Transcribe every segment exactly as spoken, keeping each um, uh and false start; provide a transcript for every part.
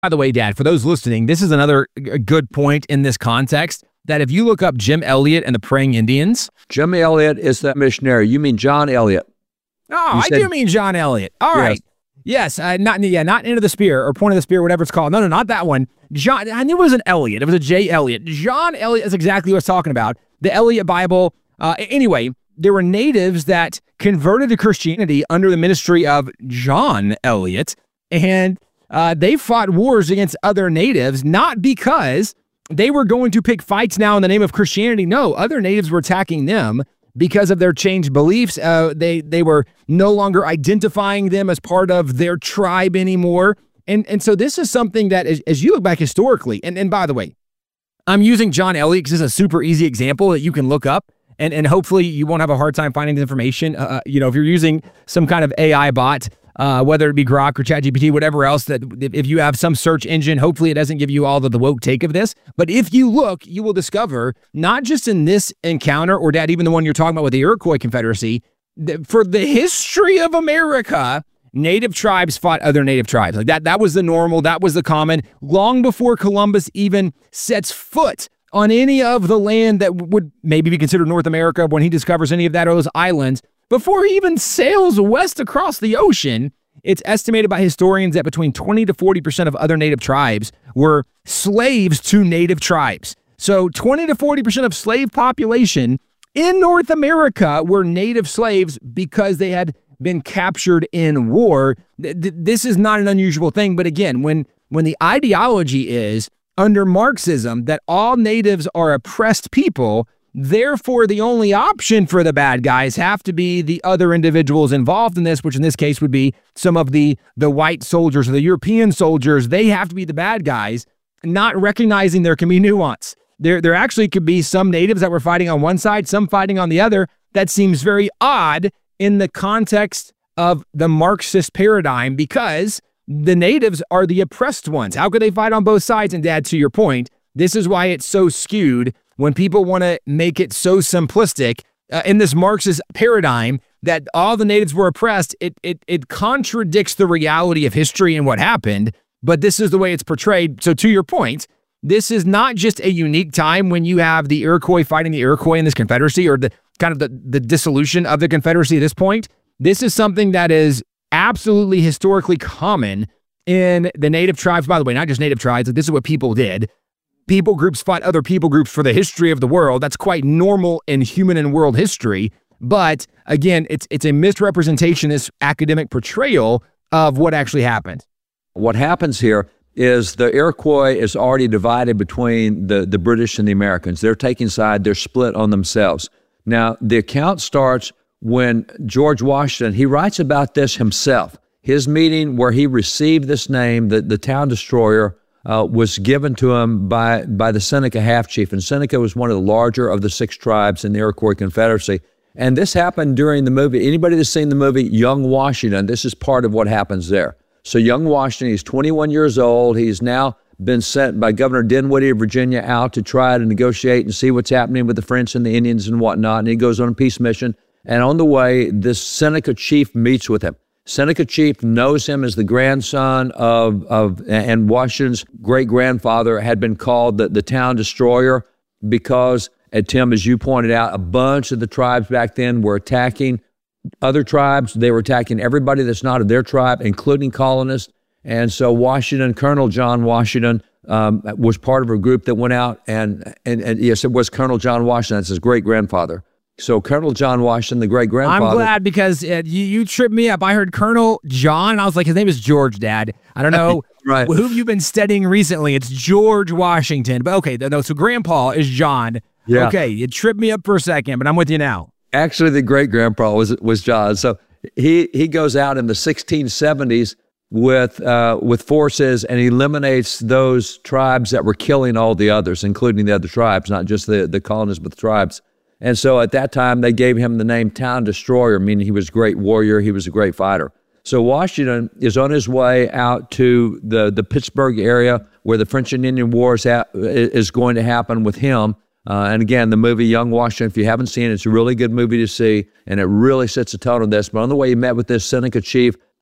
By the way, Dad, for those listening, this is another g- good point in this context, that if you look up Jim Elliot and the Praying Indians. Jim Elliot is the missionary. You mean John Elliot. Oh, You I said- do mean John Elliot. All Yes. right. Yes, uh, not yeah, not Into the Spear or Point of the Spear, whatever it's called. No, no, not that one. John, I knew it was an Elliot. It was a J. Elliot. John Elliot is exactly what I was talking about. The Elliot Bible. Uh, anyway, there were natives that converted to Christianity under the ministry of John Elliot, and uh, they fought wars against other natives, not because they were going to pick fights now in the name of Christianity. No, other natives were attacking them because of their changed beliefs. Uh, they they were no longer identifying them as part of their tribe anymore. And and so this is something that, as, as you look back historically, and, and by the way, I'm using John Elliot because it's a super easy example that you can look up, and, and hopefully you won't have a hard time finding the information. Uh, you know, if you're using some kind of A I bot, uh, whether it be Grok or ChatGPT, whatever else, that if you have some search engine, hopefully it doesn't give you all of the woke take of this. But if you look, you will discover, not just in this encounter, or Dad, even the one you're talking about with the Iroquois Confederacy, that for the history of America, native tribes fought other native tribes. Like that, that was the normal, that was the common, long before Columbus even sets foot on any of the land that would maybe be considered North America, when he discovers any of that or those islands. Before he even sails west across the ocean, it's estimated by historians that between twenty to forty percent of other native tribes were slaves to native tribes. So twenty to forty percent of slave population in North America were native slaves because they had been captured in war. Th- th- this is not an unusual thing. But again, when, when the ideology is under Marxism that all natives are oppressed people, therefore, the only option for the bad guys have to be the other individuals involved in this, which in this case would be some of the, the white soldiers or the European soldiers. They have to be the bad guys, not recognizing there can be nuance. There, there actually could be some natives that were fighting on one side, some fighting on the other. That seems very odd in the context of the Marxist paradigm, because the natives are the oppressed ones. How could they fight on both sides? And Dad, to your point, this is why it's so skewed when people want to make it so simplistic uh, in this Marxist paradigm that all the natives were oppressed. It, it, it contradicts the reality of history and what happened, but this is the way it's portrayed. So to your point, this is not just a unique time when you have the Iroquois fighting the Iroquois in this Confederacy, or the kind of the, the dissolution of the Confederacy at this point. This is something that is absolutely historically common in the native tribes. By the way, not just native tribes. This is what people did. People groups fought other people groups for the history of the world. That's quite normal in human and world history. But again, it's it's a misrepresentation, this academic portrayal of what actually happened. What happens here is the Iroquois is already divided between the, the British and the Americans. They're taking side. They're split on themselves. Now, the account starts when George Washington, he writes about this himself. His meeting where he received this name, the, the town destroyer, uh, was given to him by, by the Seneca half-chief. And Seneca was one of the larger of the six tribes in the Iroquois Confederacy. And this happened during the movie. Anybody that's seen the movie Young Washington, this is part of what happens there. So Young Washington, he's twenty-one years old. He's now been sent by Governor Dinwiddie of Virginia out to try to negotiate and see what's happening with the French and the Indians and whatnot. And he goes on a peace mission. And on the way, this Seneca chief meets with him. Seneca chief knows him as the grandson of, of and Washington's great-grandfather had been called the, the town destroyer because, and Tim, as you pointed out, a bunch of the tribes back then were attacking other tribes. They were attacking everybody that's not of their tribe, including colonists. And so Washington, Colonel John Washington, um, was part of a group that went out and, and, and yes, it was Colonel John Washington. That's his great-grandfather. So Colonel John Washington, the great-grandfather. I'm glad, because uh, you, you tripped me up. I heard Colonel John. I was like, his name is George, Dad. I don't know right. who have you been studying recently. It's George Washington. But okay, no, so Grandpa is John. Yeah. Okay, it tripped me up for a second, but I'm with you now. Actually, the great-grandpa was was John. So he he goes out in the sixteen seventies with uh, with forces and eliminates those tribes that were killing all the others, including the other tribes, not just the, the colonists, but the tribes. And so at that time, they gave him the name Town Destroyer, meaning he was a great warrior, he was a great fighter. So Washington is on his way out to the, the Pittsburgh area where the French and Indian Wars ha- is going to happen with him. Uh, and again, the movie Young Washington, if you haven't seen it, it's a really good movie to see, and it really sets the tone of this. But on the way, he met with this Seneca chief,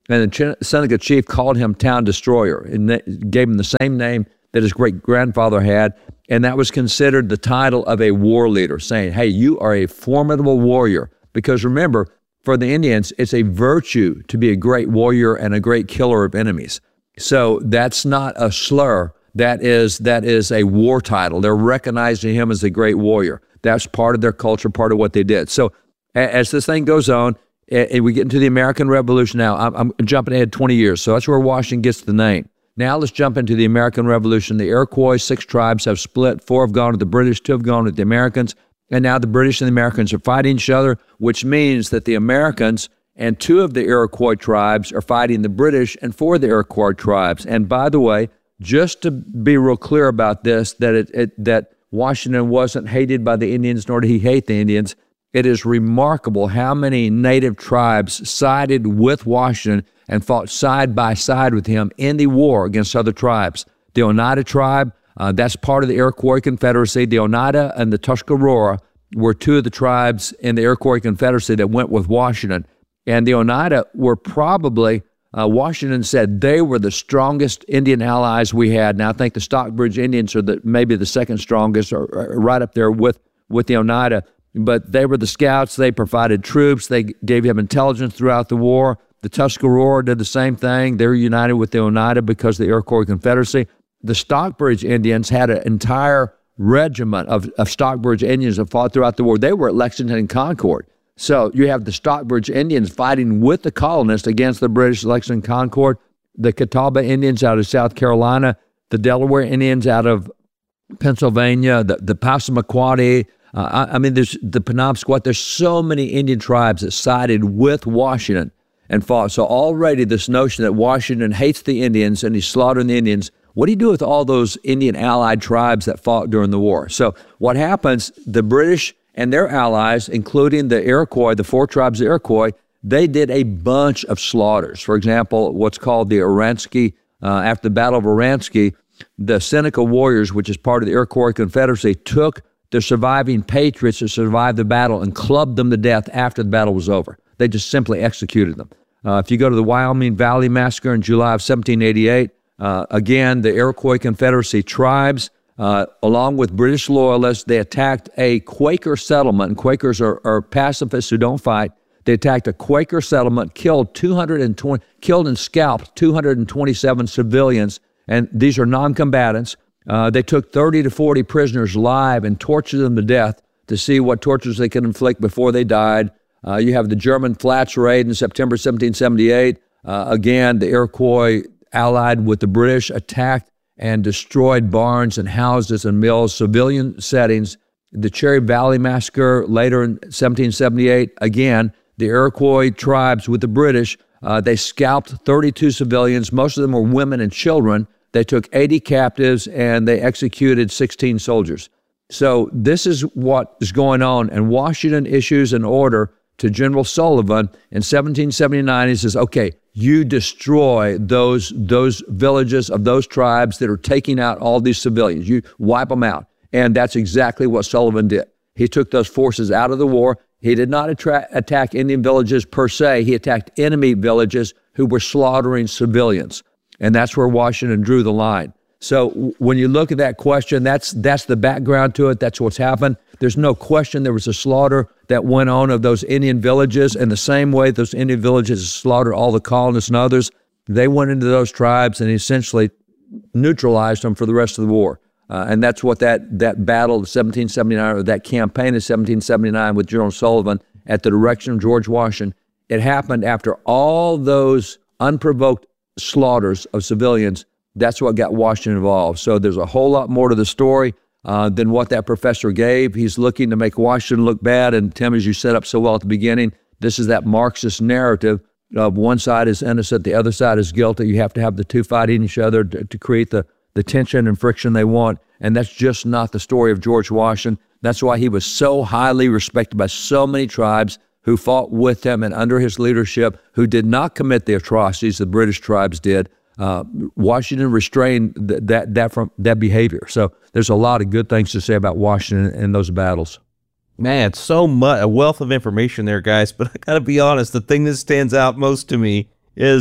And the Seneca chief called him Town Destroyer and gave him the same name that his great-grandfather had, and that was considered the title of a war leader, saying, hey, you are a formidable warrior. Because remember, for the Indians, it's a virtue to be a great warrior and a great killer of enemies. So that's not a slur. That is, that is a war title. They're recognizing him as a great warrior. That's part of their culture, part of what they did. So as this thing goes on, and we get into the American Revolution now, I'm, I'm jumping ahead twenty years, so that's where Washington gets the name. Now let's jump into the American Revolution. The Iroquois, six tribes have split. Four have gone to the British, two have gone to the Americans, and now the British and the Americans are fighting each other, which means that the Americans and two of the Iroquois tribes are fighting the British and four of the Iroquois tribes. And by the way, just to be real clear about this, that it, it that Washington wasn't hated by the Indians, nor did he hate the Indians. It is remarkable how many native tribes sided with Washington and fought side by side with him in the war against other tribes. The Oneida tribe, uh, that's part of the Iroquois Confederacy. The Oneida and the Tuscarora were two of the tribes in the Iroquois Confederacy that went with Washington. And the Oneida were probably, uh, Washington said they were the strongest Indian allies we had. Now I think the Stockbridge Indians are the, maybe the second strongest, or, or right up there with, with the Oneida. But they were the scouts. They provided troops. They gave him intelligence throughout the war. The Tuscarora did the same thing. They were united with the Oneida because of the Iroquois Confederacy. The Stockbridge Indians had an entire regiment of, of Stockbridge Indians that fought throughout the war. They were at Lexington and Concord. So you have the Stockbridge Indians fighting with the colonists against the British at Lexington and Concord, the Catawba Indians out of South Carolina, the Delaware Indians out of Pennsylvania, the, the Passamaquoddy. Uh, I, I mean, there's the Penobscot. There's so many Indian tribes that sided with Washington and fought. So already this notion that Washington hates the Indians and he's slaughtering the Indians, what do you do with all those Indian allied tribes that fought during the war? So what happens, the British and their allies, including the Iroquois, the four tribes of Iroquois, they did a bunch of slaughters. For example, what's called the Aransky, uh, after the Battle of Aransky, the Seneca warriors, which is part of the Iroquois Confederacy, took the surviving patriots that survived the battle and clubbed them to death after the battle was over. They just simply executed them. Uh, if you go to the Wyoming Valley Massacre in July of seventeen eighty-eight, uh, again, the Iroquois Confederacy tribes, uh, along with British loyalists, they attacked a Quaker settlement, and Quakers are, are pacifists who don't fight. They attacked a Quaker settlement, killed two hundred twenty, killed and scalped two hundred twenty-seven civilians, and these are non-combatants. Uh, they took thirty to forty prisoners live and tortured them to death to see what tortures they could inflict before they died. Uh, you have the German Flats raid in September seventeen seventy-eight. Uh, again, the Iroquois, allied with the British, attacked and destroyed barns and houses and mills, civilian settings. The Cherry Valley Massacre later in seventeen seventy-eight, again, the Iroquois tribes with the British, uh, they scalped thirty-two civilians. Most of them were women and children. They took eighty captives and they executed sixteen soldiers. So this is what is going on. And Washington issues an order to General Sullivan in seventeen seventy-nine. He says, okay, you destroy those, those villages of those tribes that are taking out all these civilians. You wipe them out. And that's exactly what Sullivan did. He took those forces out of the war. He did not attra- attack Indian villages per se. He attacked enemy villages who were slaughtering civilians. And that's where Washington drew the line. So when you look at that question, that's that's the background to it. That's what's happened. There's no question there was a slaughter that went on of those Indian villages. And the same way those Indian villages slaughtered all the colonists and others, they went into those tribes and essentially neutralized them for the rest of the war. Uh, and that's what that that battle of seventeen seventy-nine, or that campaign of seventeen seventy-nine with General Sullivan at the direction of George Washington, it happened after all those unprovoked slaughters of civilians. That's what got Washington involved. So there's a whole lot more to the story uh, than what that professor gave. He's looking to make Washington look bad. And Tim, as you set up so well at the beginning, this is that Marxist narrative of one side is innocent, the other side is guilty. You have to have the two fighting each other to, to create the, the tension and friction they want. And that's just not the story of George Washington. That's why he was so highly respected by so many tribes who fought with him and under his leadership, who did not commit the atrocities the British tribes did. Uh, Washington restrained th- that that from that behavior. So there's a lot of good things to say about Washington in those battles. Man, so much, a wealth of information there, guys. But I got to be honest, the thing that stands out most to me is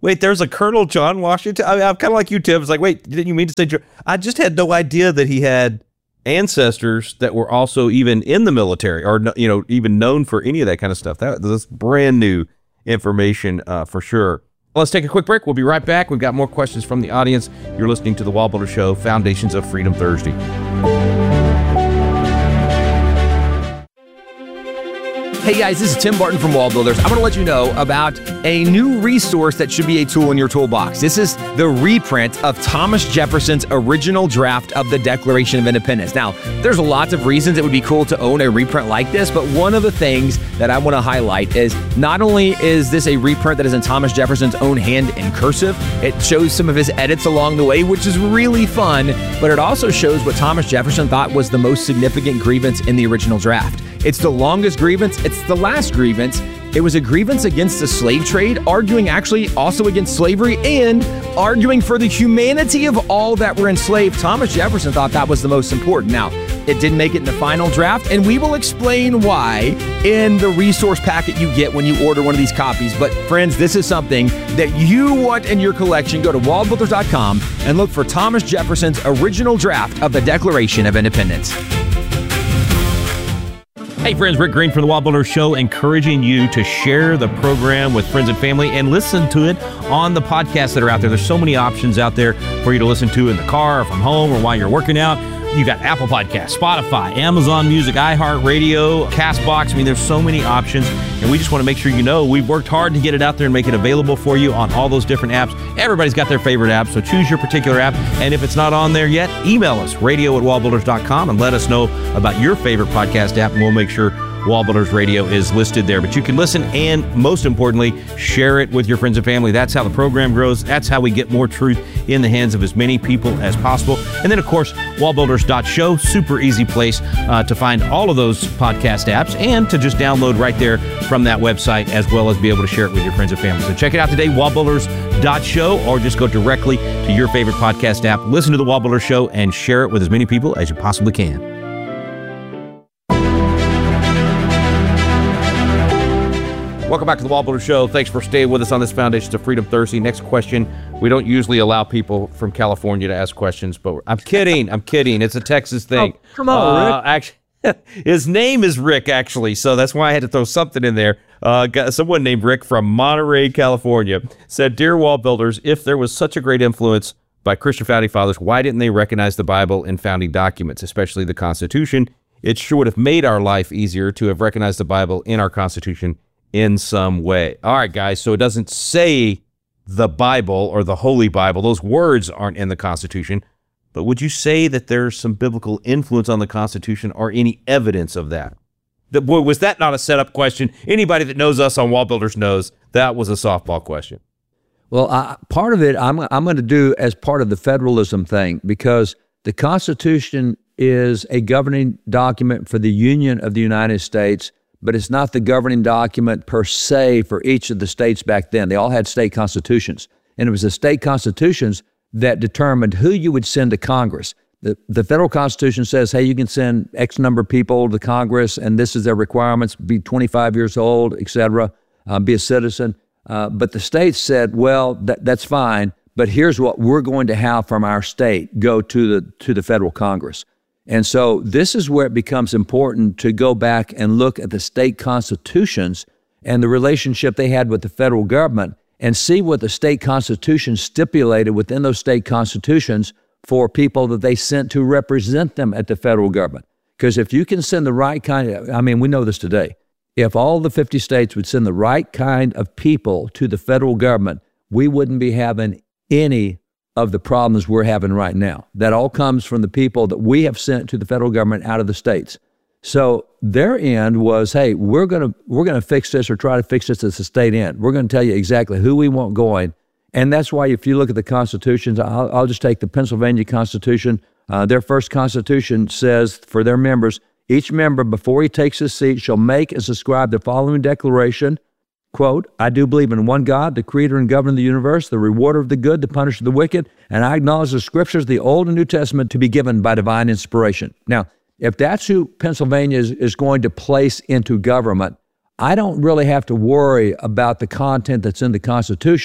wait, there's a Colonel John Washington? I mean, I'm kind of like you, Tim. It's like, wait, didn't you mean to say George? I just had no idea that he had ancestors that were also even in the military or, you know, even known for any of that kind of stuff. That, that's brand new information uh, for sure. Let's take a quick break. We'll be right back. We've got more questions from the audience. You're listening to The Wallbuilder Show, Foundations of Freedom Thursday. Hey guys, this is Tim Barton from Wall Builders. I'm going to let you know about a new resource that should be a tool in your toolbox. This is the reprint of Thomas Jefferson's original draft of the Declaration of Independence. Now, there's lots of reasons it would be cool to own a reprint like this, but one of the things that I want to highlight is not only is this a reprint that is in Thomas Jefferson's own hand in cursive, it shows some of his edits along the way, which is really fun, but it also shows what Thomas Jefferson thought was the most significant grievance in the original draft. It's the longest grievance. It's the last grievance. It was a grievance against the slave trade, arguing actually also against slavery and arguing for the humanity of all that were enslaved. Thomas Jefferson thought that was the most important. Now, it didn't make it in the final draft, and we will explain why in the resource packet you get when you order one of these copies. But friends, this is something that you want in your collection. Go to wall builders dot com and look for Thomas Jefferson's original draft of the Declaration of Independence. Hey friends, Rick Green from the Wall Builder Show, encouraging you to share the program with friends and family and listen to it on the podcasts that are out there. There's so many options out there for you to listen to in the car or from home or while you're working out. You got Apple Podcasts, Spotify, Amazon Music, iHeartRadio, CastBox. I mean, there's so many options, and we just want to make sure you know we've worked hard to get it out there and make it available for you on all those different apps. Everybody's got their favorite app, so choose your particular app, and if it's not on there yet, email us, radio at wall builders dot com, and let us know about your favorite podcast app, and we'll make sure Wall Builders Radio is listed there. But you can listen and, most importantly, share it with your friends and family. That's how the program grows. That's how we get more truth in the hands of as many people as possible. And then, of course, wall builders dot show, super easy place uh, to find all of those podcast apps and to just download right there from that website, as well as be able to share it with your friends and family. So check it out today, wall builders dot show, or just go directly to your favorite podcast app, listen to the Wall Builder Show, and share it with as many people as you possibly can. Welcome back to the Wall Builder Show. Thanks for staying with us on this Foundations of Freedom Thursday. Next question. We don't usually allow people from California to ask questions, but I'm kidding. I'm kidding. It's a Texas thing. Oh, come on, uh, Rick. Actually, his name is Rick, actually, so that's why I had to throw something in there. Uh, got someone named Rick from Monterey, California, said, "Dear Wall Builders, if there was such a great influence by Christian founding fathers, why didn't they recognize the Bible in founding documents, especially the Constitution? It sure would have made our life easier to have recognized the Bible in our Constitution in some way." All right, guys, so it doesn't say the Bible or the Holy Bible. Those words aren't in the Constitution. But would you say that there's some biblical influence on the Constitution or any evidence of that? That, boy, was that not a setup question? Anybody that knows us on Wall Builders knows that was a softball question. Well, I, part of it I'm, I'm going to do as part of the federalism thing, because the Constitution is a governing document for the Union of the United States, but it's not the governing document per se for each of the states back then. They all had state constitutions, and it was the state constitutions that determined who you would send to Congress. The, the federal Constitution says, hey, you can send X number of people to Congress, and this is their requirements: be twenty-five years old, et cetera, uh, be a citizen. Uh, but the states said, well, that, that's fine, but here's what we're going to have from our state go to the to the federal Congress. And so this is where it becomes important to go back and look at the state constitutions and the relationship they had with the federal government, and see what the state constitutions stipulated within those state constitutions for people that they sent to represent them at the federal government. Because if you can send the right kind of, I mean, we know this today, if all the fifty states would send the right kind of people to the federal government, we wouldn't be having any of the problems we're having right now. That all comes from the people that we have sent to the federal government out of the states. So their end was, hey, we're gonna we're gonna fix this, or try to fix this as a state end. We're gonna tell you exactly who we want going. And that's why if you look at the constitutions, I'll, I'll just take the Pennsylvania Constitution. Uh, their first constitution says for their members, each member before he takes his seat shall make and subscribe the following declaration, quote, I do believe in one God, the creator and governor of the universe, the rewarder of the good, the punisher of the wicked, and I acknowledge the scriptures, the Old and New Testament, to be given by divine inspiration. Now, if that's who Pennsylvania is, is going to place into government, I don't really have to worry about the content that's in the Constitution,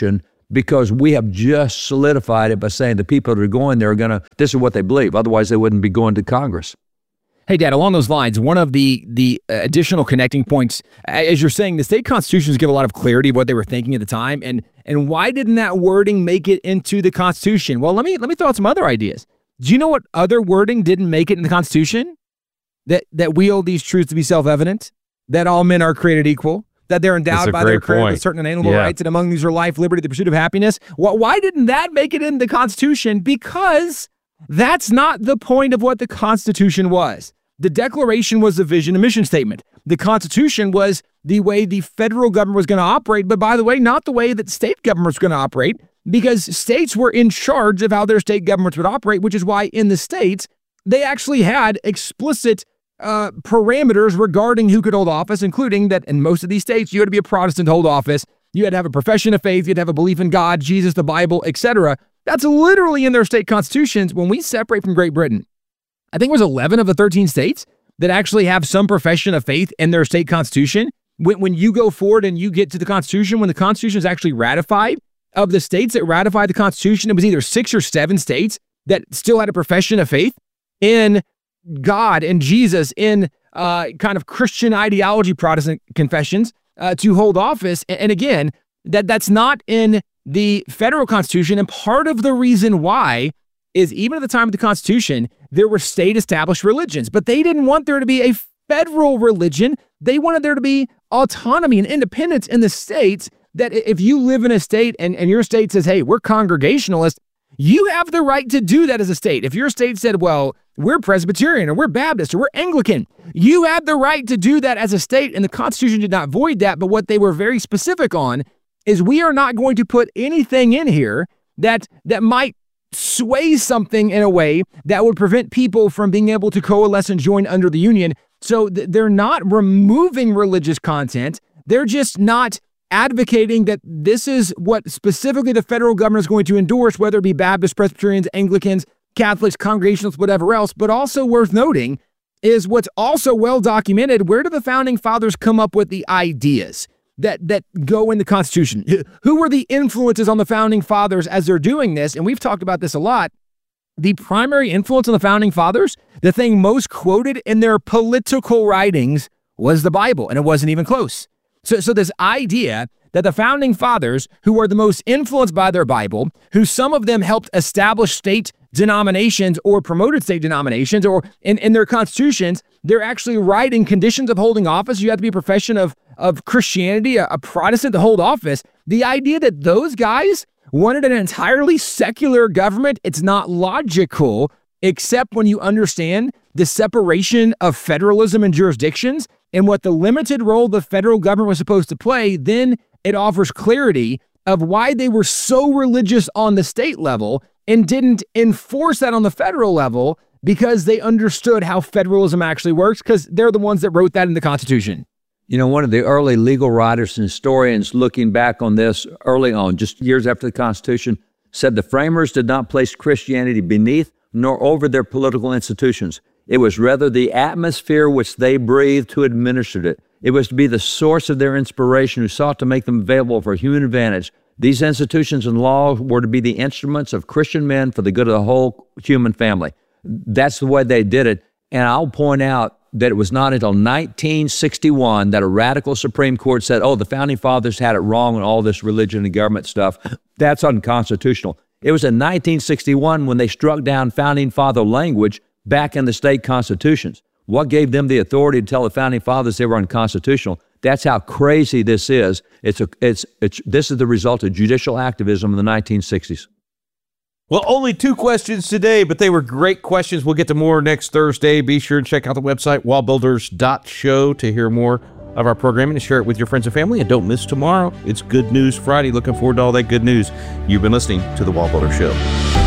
because we have just solidified it by saying the people that are going there are going to, this is what they believe. Otherwise, they wouldn't be going to Congress. Hey, Dad, along those lines, one of the the additional connecting points, as you're saying, the state constitutions give a lot of clarity of what they were thinking at the time. And and why didn't that wording make it into the Constitution? Well, let me let me throw out some other ideas. Do you know what other wording didn't make it in the Constitution? That that we hold these truths to be self-evident, that all men are created equal, that they're endowed by their Creator with certain inalienable yeah. rights, and among these are life, liberty, the pursuit of happiness. Well, why didn't that make it in the Constitution? Because that's not the point of what the Constitution was. The Declaration was the vision and mission statement. The Constitution was the way the federal government was going to operate, but by the way, not the way that state governments were going to operate, because states were in charge of how their state governments would operate, which is why in the states, they actually had explicit uh, parameters regarding who could hold office, including that in most of these states, you had to be a Protestant to hold office. You had to have a profession of faith. You had to have a belief in God, Jesus, the Bible, et cetera. That's literally in their state constitutions. When we separate from Great Britain, I think it was eleven of the thirteen states that actually have some profession of faith in their state constitution. When, when you go forward and you get to the Constitution, when the Constitution is actually ratified, of the states that ratified the Constitution, it was either six or seven states that still had a profession of faith in God and Jesus, in uh, kind of Christian ideology Protestant confessions uh, to hold office. And, and again, that that's not in the federal Constitution. And part of the reason why is even at the time of the Constitution, there were state-established religions, but they didn't want there to be a federal religion. They wanted there to be autonomy and independence in the states, that if you live in a state and, and your state says, hey, we're Congregationalist, you have the right to do that as a state. If your state said, well, we're Presbyterian or we're Baptist or we're Anglican, you had the right to do that as a state, and the Constitution did not void that. But what they were very specific on is we are not going to put anything in here that that might sway something in a way that would prevent people from being able to coalesce and join under the Union. So th- they're not removing religious content. They're just not advocating that this is what specifically the federal government is going to endorse, whether it be Baptists, Presbyterians, Anglicans, Catholics, Congregationalists, whatever else. But also worth noting is what's also well documented. Where do the founding fathers come up with the ideas that that go in the Constitution? Who were the influences on the founding fathers as they're doing this? And we've talked about this a lot. The primary influence on the founding fathers, the thing most quoted in their political writings, was the Bible, and it wasn't even close. So, so this idea that the founding fathers, who are the most influenced by their Bible, who some of them helped establish state denominations or promoted state denominations, or in, in their constitutions, they're actually writing conditions of holding office. You have to be a profession of, of Christianity, a, a Protestant to hold office. The idea that those guys wanted an entirely secular government, it's not logical, except when you understand the separation of federalism and jurisdictions and what the limited role the federal government was supposed to play. Then it offers clarity of why they were so religious on the state level and didn't enforce that on the federal level, because they understood how federalism actually works, because they're the ones that wrote that in the Constitution. You know, one of the early legal writers and historians looking back on this early on, just years after the Constitution, said the framers did not place Christianity beneath nor over their political institutions. It was rather the atmosphere which they breathed who administered it. It was to be the source of their inspiration, who sought to make them available for human advantage. These institutions and laws were to be the instruments of Christian men for the good of the whole human family. That's the way they did it. And I'll point out that it was not until nineteen sixty-one that a radical Supreme Court said, oh, the Founding Fathers had it wrong on all this religion and government stuff. That's unconstitutional. It was in nineteen sixty-one when they struck down Founding Father language back in the state constitutions. What gave them the authority to tell the Founding Fathers they were unconstitutional? That's how crazy this is. It's a, it's, it's, this is the result of judicial activism in the nineteen sixties. Well, only two questions today, but they were great questions. We'll get to more next Thursday. Be sure and check out the website, wall builders dot show, to hear more of our programming and share it with your friends and family. And don't miss tomorrow. It's Good News Friday. Looking forward to all that good news. You've been listening to The Wall Builder Show.